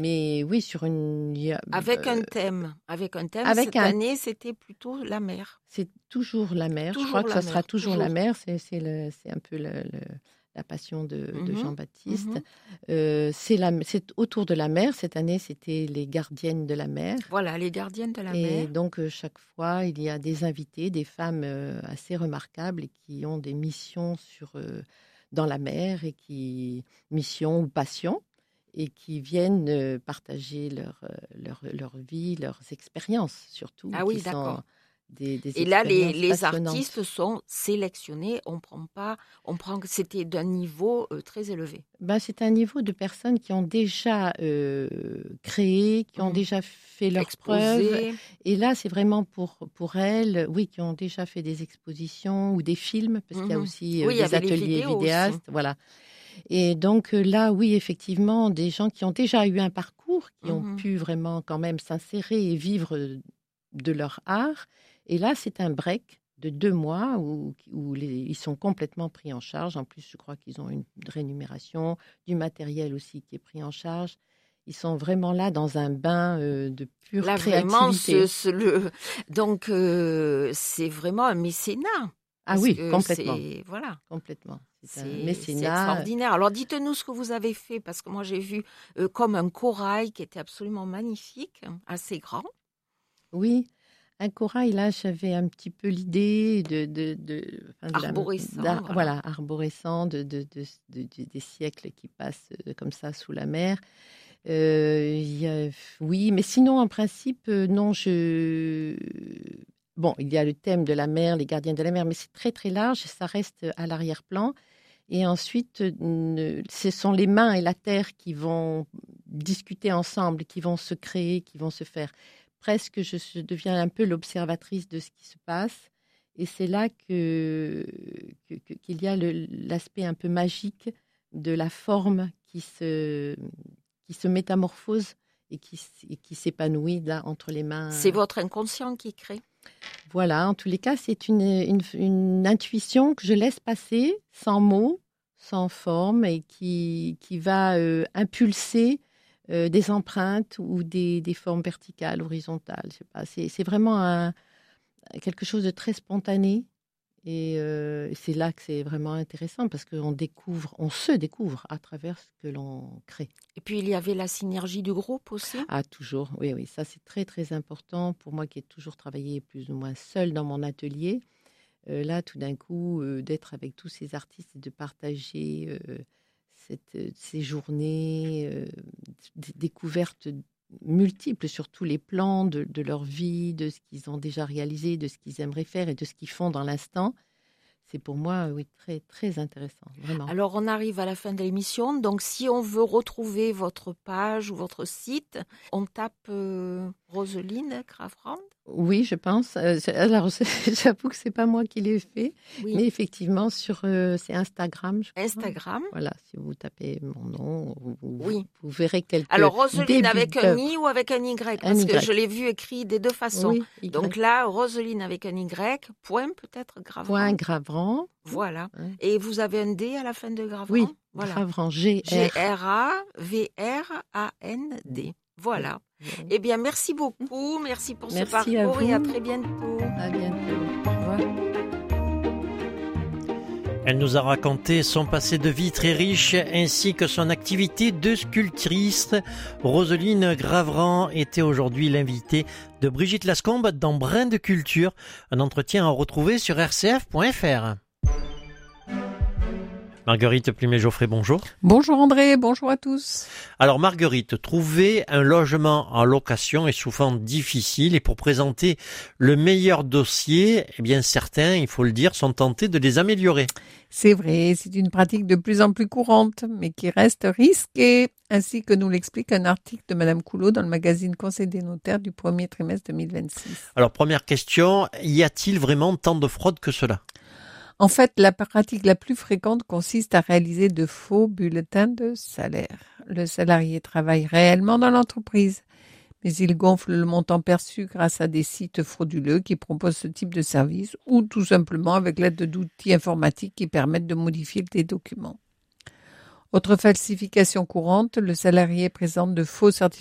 Mais oui, sur une... Avec un thème. Avec Cette année, c'était plutôt la mer. C'est toujours la mer. Je crois que ça sera toujours la mer. C'est un peu la passion de Jean-Baptiste. C'est autour de la mer. Cette année, c'était les gardiennes de la mer. Voilà, les gardiennes de la mer. Et donc, chaque fois, il y a des invités, des femmes assez remarquables et qui ont des missions dans la mer, missions ou passions, et qui viennent partager leur vie, leurs expériences, surtout. Ah oui, d'accord. Des et là, les artistes sont sélectionnés. C'était d'un niveau très élevé. C'est un niveau de personnes qui ont déjà créé, qui ont déjà fait leurs preuves. Et là, c'est vraiment pour elles, oui, qui ont déjà fait des expositions ou des films, parce qu'il y a aussi des ateliers vidéastes. Voilà. Et donc là, oui, effectivement, des gens qui ont déjà eu un parcours, qui ont pu vraiment quand même s'insérer et vivre de leur art. Et là, c'est un break de 2 mois où ils sont complètement pris en charge. En plus, je crois qu'ils ont une rémunération, du matériel aussi qui est pris en charge. Ils sont vraiment là dans un bain de pure créativité. Donc, c'est vraiment un mécénat. Ah oui, complètement. Voilà. Complètement. C'est extraordinaire. Alors, dites-nous ce que vous avez fait, parce que moi, j'ai vu comme un corail qui était absolument magnifique, assez grand. Oui, un corail, là, j'avais un petit peu l'idée arborescent, des siècles qui passent comme ça sous la mer. Oui, mais sinon, en principe, non, Bon, il y a le thème de la mer, les gardiens de la mer, mais c'est très, très large, ça reste à l'arrière-plan. Et ensuite, ce sont les mains et la terre qui vont discuter ensemble, qui vont se créer, qui vont se faire. Presque, je deviens un peu l'observatrice de ce qui se passe. Et c'est là qu'il y a l'aspect un peu magique de la forme qui se métamorphose et qui s'épanouit là entre les mains. C'est votre inconscient qui crée. Voilà, en tous les cas, c'est une intuition que je laisse passer sans mots, sans forme, et qui va impulser des empreintes ou des formes verticales, horizontales. Je sais pas. C'est vraiment quelque chose de très spontané. Et c'est là que c'est vraiment intéressant parce on se découvre à travers ce que l'on crée. Et puis il y avait la synergie du groupe aussi. Ah, toujours, oui, ça c'est très très important pour moi qui ai toujours travaillé plus ou moins seule dans mon atelier. Là, tout d'un coup, d'être avec tous ces artistes et de partager ces journées, des découvertes multiples sur tous les plans de leur vie, de ce qu'ils ont déjà réalisé, de ce qu'ils aimeraient faire et de ce qu'ils font dans l'instant. C'est pour moi, oui, très, très intéressant, vraiment. Alors, on arrive à la fin de l'émission. Donc, si on veut retrouver votre page ou votre site, on tape Roseline Gravrand. Oui, je pense. Alors, j'avoue que c'est pas moi qui l'ai fait, mais effectivement, c'est Instagram. Instagram. Voilà, si vous tapez mon nom, vous verrez quelques. Alors, Roseline avec un I ou avec un Y, parce que je l'ai vu écrit des deux façons. Oui, donc là, Roseline avec un Y, point peut-être Gravrand. Point Gravrand. Voilà. Ouais. Et vous avez un D à la fin de Gravrand. Oui, voilà. Gravrand, G-R-A-V-R-A-N-D. Voilà. Eh bien, merci beaucoup. Merci pour ce parcours et à très bientôt. À bientôt. Au revoir. Elle nous a raconté son passé de vie très riche ainsi que son activité de sculptrice. Roseline Gravrand était aujourd'hui l'invitée de Brigitte Lascombe dans Brin de Culture. Un entretien à retrouver sur rcf.fr. Marguerite Plumet-Geoffrey, bonjour. Bonjour André, bonjour à tous. Alors Marguerite, trouver un logement en location est souvent difficile et pour présenter le meilleur dossier, eh bien certains, il faut le dire, sont tentés de les améliorer. C'est vrai, c'est une pratique de plus en plus courante, mais qui reste risquée, ainsi que nous l'explique un article de Madame Coulot dans le magazine Conseil des notaires du premier trimestre 2026. Alors première question, y a-t-il vraiment tant de fraude que cela ? En fait, la pratique la plus fréquente consiste à réaliser de faux bulletins de salaire. Le salarié travaille réellement dans l'entreprise, mais il gonfle le montant perçu grâce à des sites frauduleux qui proposent ce type de service ou tout simplement avec l'aide d'outils informatiques qui permettent de modifier des documents. Autre falsification courante, le salarié présente de faux certificats